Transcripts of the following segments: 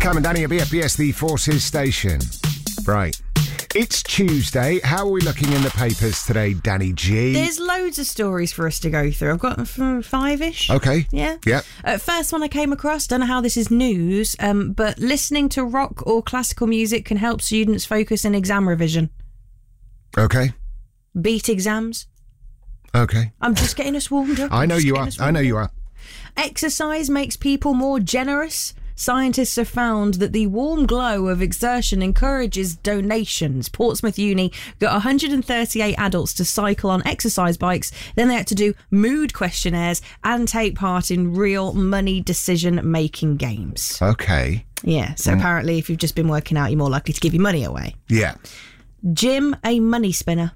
Sam and Danny at BFBS, the Forces Station. Right. It's Tuesday. How are we looking in the papers today, Danny G? There's loads of stories for us to go through. I've got 5-ish. Okay. Yeah? Yeah. First one I came across, don't know how this is news, but listening to rock or classical music can help students focus in exam revision. Okay. Beat exams. Okay. I'm just getting us warmed up. I know you are. Exercise makes people more generous. Scientists have found that the warm glow of exertion encourages donations. Portsmouth Uni got 138 adults to cycle on exercise bikes. Then they had to do mood questionnaires and take part in real money decision-making games. Okay. Yeah, so apparently if you've just been working out, you're more likely to give your money away. Yeah. Gym, a money spinner.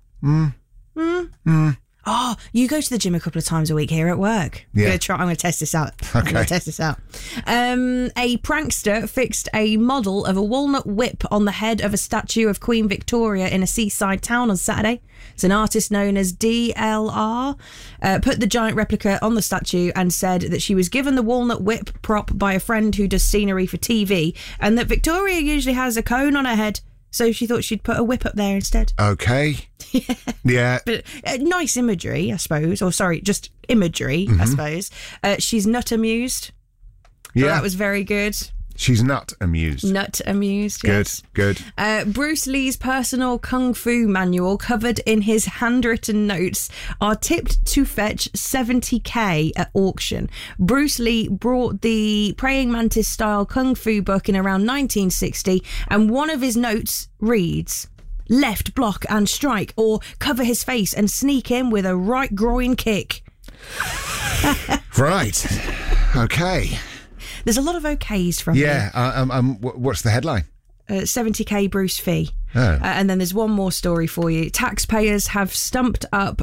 Oh, you go to the gym a couple of times a week here at work. Yeah. I'm going to test this out. Okay. I'm going to test this out. A prankster fixed a model of a walnut whip on the head of a statue of Queen Victoria in a seaside town on Saturday. It's an artist known as DLR. Put the giant replica on the statue and said that she was given the walnut whip prop by a friend who does scenery for TV, and that Victoria usually has a cone on her head. So she thought she'd put a whip up there instead. Okay. Yeah. But nice imagery, I suppose. Or sorry, just imagery, I suppose. She's nut amused. Yeah. So that was very good. She's not amused. Nut amused, yes. Good. Bruce Lee's personal kung fu manual, covered in his handwritten notes, are tipped to fetch $70,000 at auction. Bruce Lee brought the praying mantis style kung fu book in around 1960, and one of his notes reads, "Left block and strike, or cover his face and sneak in with a right groin kick." Right. Okay. There's a lot of okays from him. Yeah. What's the headline? $70,000 Bruce fee. Oh. And then there's one more story for you. Taxpayers have stumped up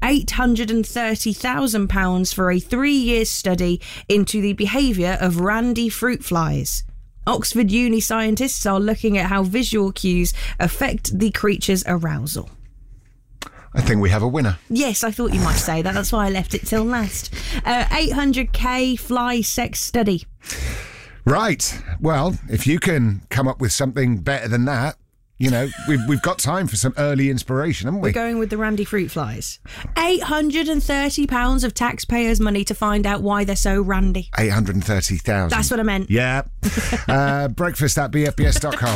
£830,000 for a 3-year study into the behaviour of randy fruit flies. Oxford Uni scientists are looking at how visual cues affect the creature's arousal. I think we have a winner. Yes, I thought you might say that. That's why I left it till last. $800,000 fly sex study. Right. Well, if you can come up with something better than that, you know, we've got time for some early inspiration, haven't we? We're going with the randy fruit flies. £830 of taxpayers' money to find out why they're so randy. 830,000. That's what I meant. Yeah. Breakfast at bfbs.com.